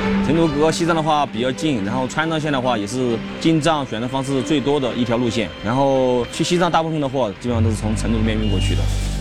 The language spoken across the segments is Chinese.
成都和西藏的话比较近，然后川藏线的话也是进藏选择方式最多的一条路线。然后去西藏大部分的货基本上都是从成都那边运过去的。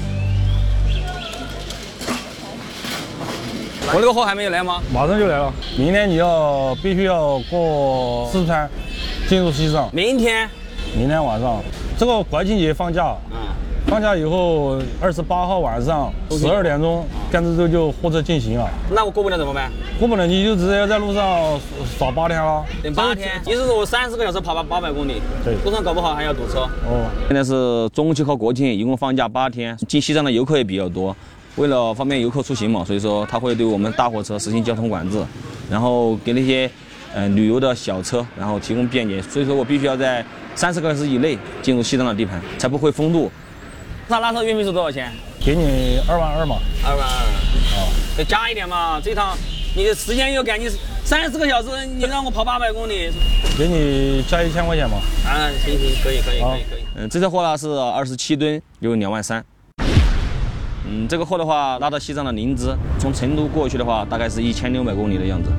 我这个货还没有来吗？ 马上就来了。明天你必须要过四川，进入西藏。 明天晚上，这个国庆节放假。放假以后，28号晚上12点钟，甘孜州就货车进行了。 那我过不了怎么办？ 过不了你就直接在路上耍8天了。 等8天，意思是我30个小时跑800公里， 对， 路上搞不好还要堵车。 哦， 现在是中秋和国庆，一共放假8天，进西藏的游客也比较多。为了方便游客出行嘛，所以说他会对我们大货车实行交通管制，然后给那些旅游的小车，然后提供便捷。所以说我必须要在30个小时以内进入西藏的地盘，才不会封路。拉车月费是多少钱？ 给你2万2嘛。 2万2。哦，再加一点嘛，这趟你的时间又赶，你30个小时，你让我跑800公里， 给你加1000块钱嘛。 啊，行，可以。这车货呢是27吨，有2万3。这个货的话拉到西藏的林芝，从成都过去的话大概是1600公里的样子。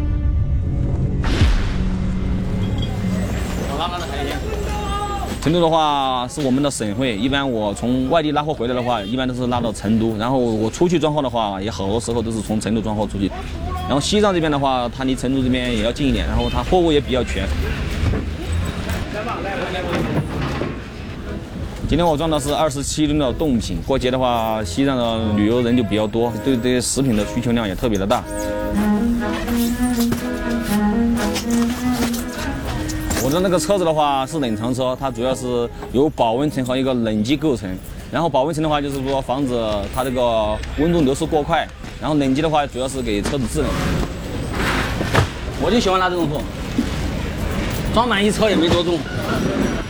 拉的还行。成都的话是我们的省会，一般我从外地拉货回来的话，一般都是拉到成都。然后我出去装货的话，也好多时候都是从成都装货出去。然后西藏这边的话，它离成都这边也要近一点，然后它货物也比较全。今天我装的是27吨的冻品。过节的话，西藏的旅游人就比较多，对这些食品的需求量也特别的大。我的那个车子的话是冷藏车，它主要是由保温层和一个冷机构成。然后保温层的话就是说防止它这个温度流失过快，然后冷机的话主要是给车子制冷。我就喜欢拉这种货，装满一车也没多重。